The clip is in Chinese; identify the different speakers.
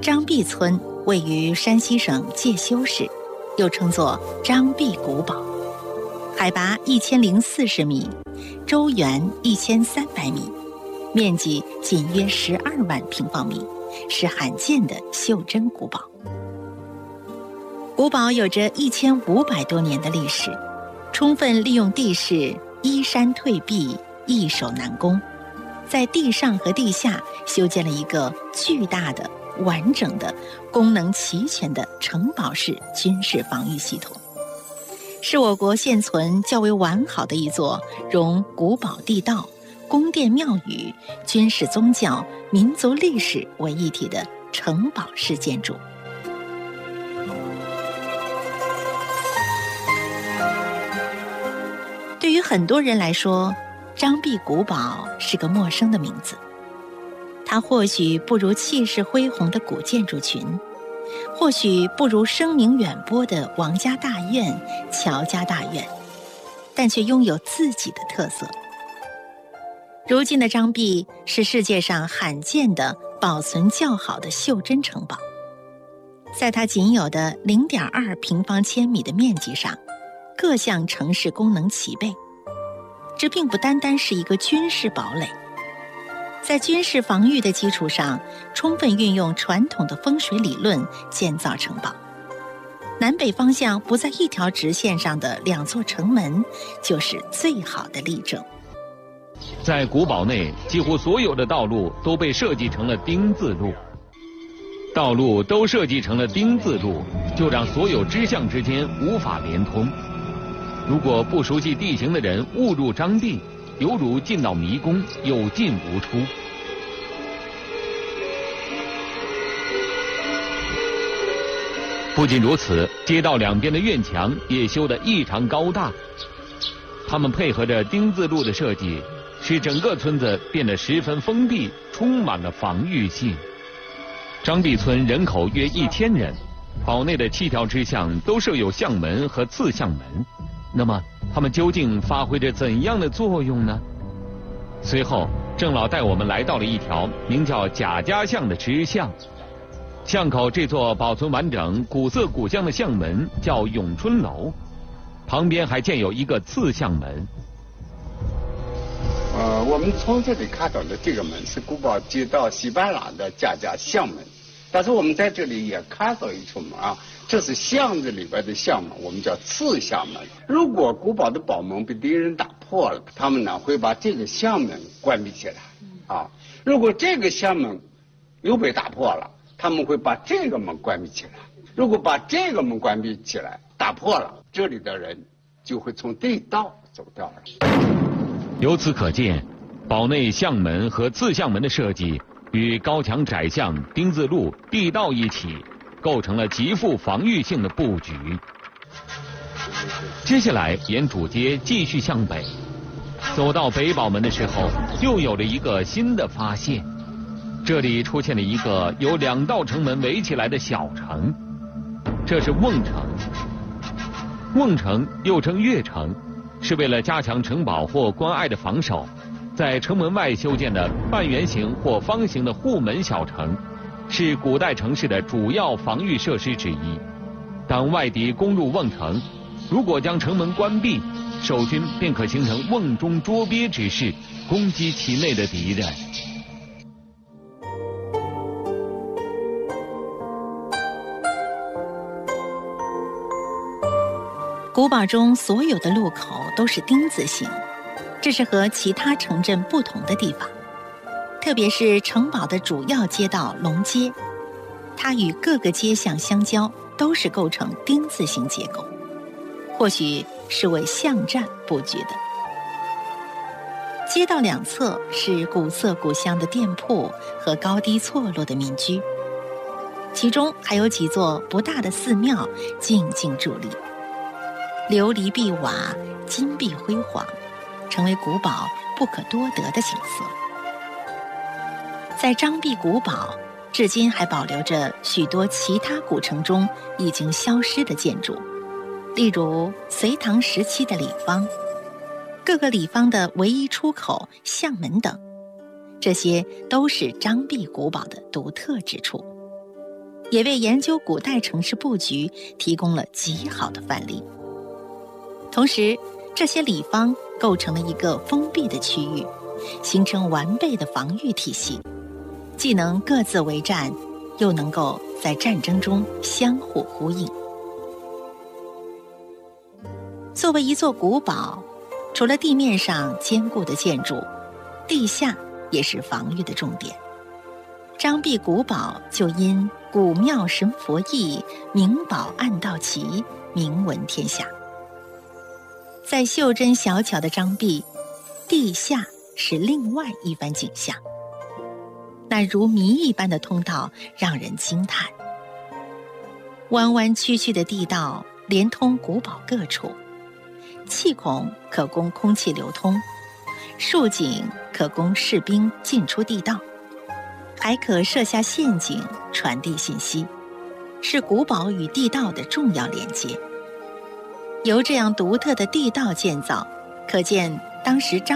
Speaker 1: 张壁村位于山西省介休市，又称作张壁古堡，海拔1040米，周圆1300米，面积仅约12万平方米，是罕见的袖珍古堡。古堡有着1500多年的历史，充分利用地势依山退壁，易守难攻，在地上和地下修建了一个巨大的、完整的、功能齐全的城堡式军事防御系统，是我国现存较为完好的一座融古堡地道、宫殿庙宇、军事宗教、民族历史为一体的城堡式建筑。对于很多人来说，张壁古堡是个陌生的名字，它或许不如气势恢宏的古建筑群，或许不如声名远播的王家大院、乔家大院，但却拥有自己的特色。如今的张壁是世界上罕见的保存较好的袖珍城堡，在它仅有的0.2平方千米的面积上，各项城市功能齐备。这并不单单是一个军事堡垒，在军事防御的基础上，充分运用传统的风水理论建造城堡。南北方向不在一条直线上的2座城门，就是最好的例证。
Speaker 2: 在古堡内，几乎所有的道路都被设计成了丁字路。道路都设计成了丁字路，就让所有支巷之间无法连通。如果不熟悉地形的人误入张壁，犹如进到迷宫，有进无出。不仅如此，街道两边的院墙也修得异常高大。它们配合着丁字路的设计，使整个村子变得十分封闭，充满了防御性。张壁村人口约1000人，堡内的7条支巷都设有巷门和次巷门。那么，它们究竟发挥着怎样的作用呢？随后，郑老带我们来到了一条名叫贾家巷的支巷。巷口这座保存完整、古色古香的巷门叫永春楼，旁边还建有一个次巷门。
Speaker 3: 我们从这里看到的这个门是古堡街道西半廊的贾家巷门，但是我们在这里也看到一处门啊。这是巷子里边的巷门，我们叫次巷门。如果古堡的堡门被敌人打破了，他们呢会把这个巷门关闭起来啊。如果这个巷门又被打破了，他们会把这个门关闭起来。如果把这个门关闭起来，打破了，这里的人就会从地道走掉了。
Speaker 2: 由此可见，堡内巷门和次巷门的设计与高墙窄巷、丁字路、地道一起，构成了极富防御性的布局。接下来沿主街继续向北，走到北堡门的时候，又有了一个新的发现。这里出现了一个由2道城门围起来的小城，这是瓮城。瓮城又称越城，是为了加强城堡或关隘的防守，在城门外修建的半圆形或方形的护门小城，是古代城市的主要防御设施之一。当外敌攻入瓮城，如果将城门关闭，守军便可形成瓮中捉鳖之势，攻击其内的敌人。
Speaker 1: 古堡中所有的路口都是丁字形，这是和其他城镇不同的地方。特别是城堡的主要街道龙街，它与各个街巷相交，都是构成丁字形结构，或许是为巷战布局的。街道两侧是古色古香的店铺和高低错落的民居，其中还有几座不大的寺庙静静伫立，琉璃碧瓦，金碧辉煌，成为古堡不可多得的景色。在张壁古堡，至今还保留着许多其他古城中已经消失的建筑，例如隋唐时期的里坊，各个里坊的唯一出口、巷门等，这些都是张壁古堡的独特之处。 也为研究古代城市布局提供了极好的范例。同时，这些里坊构成了一个封闭的区域，形成完备的防御体系，既能各自为战，又能够在战争中相互呼应。作为一座古堡，除了地面上坚固的建筑，地下也是防御的重点。张壁古堡就因古庙神佛艺，名宝暗道奇，名闻天下。在袖珍小巧的张壁，地下是另外一番景象。那如谜一般的通道让人惊叹，弯弯曲曲的地道连通古堡各处，气孔可供空气流通，竖井可供士兵进出地道，还可设下陷阱传递信息，是古堡与地道的重要连接。由这样独特的地道建造，可见当时张